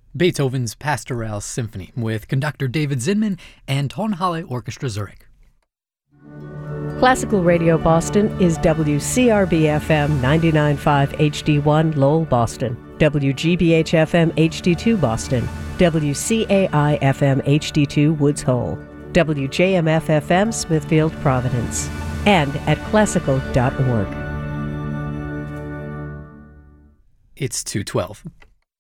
Beethoven's Pastoral Symphony with conductor David Zinman and Tonhalle Orchestra Zurich. Classical Radio Boston is WCRB-FM 99.5 HD1 Lowell, Boston, WGBH-FM HD2 Boston, WCAI-FM HD2 Woods Hole, WJMF-FM Smithfield, Providence, and at classical.org. It's 2:12.